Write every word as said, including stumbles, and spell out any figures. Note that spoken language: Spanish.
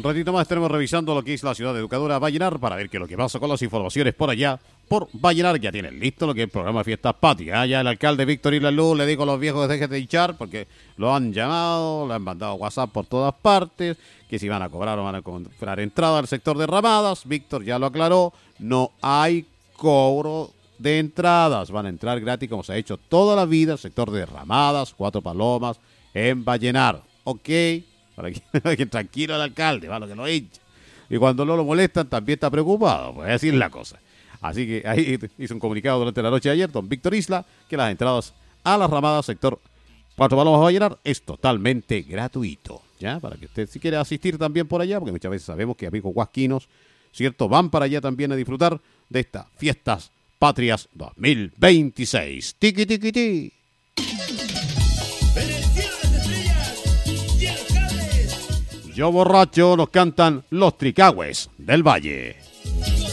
un ratito más estaremos revisando lo que es la ciudad educadora Vallenar para ver qué es lo que pasa con las informaciones por allá. Por Vallenar ya tienen listo lo que es el programa de Fiestas Patrias. Ah, ya el alcalde Víctor Isla Luz le dijo a los viejos que dejen de hinchar porque lo han llamado, le han mandado WhatsApp por todas partes, que si van a cobrar o van a comprar entrada al sector de Ramadas. Víctor ya lo aclaró, no hay cobro de entradas, van a entrar gratis como se ha hecho toda la vida, sector de Ramadas, Cuatro Palomas, en Vallenar. Ok, para que, para que tranquilo el alcalde, va lo que lo hincha. Y cuando no lo molestan también está preocupado, pues así es la cosa. Así que ahí hizo un comunicado durante la noche de ayer don Víctor Isla que las entradas a las Ramadas, sector Cuatro Palomas a Vallenar, es totalmente gratuito, ¿ya? Para que usted si quiere asistir también por allá, porque muchas veces sabemos que amigos huasquinos, ¿cierto? Van para allá también a disfrutar de estas Fiestas Patrias dos mil veintiséis. Tiki, tiki, tiki. Yo borracho nos cantan los Tricagües del Valle.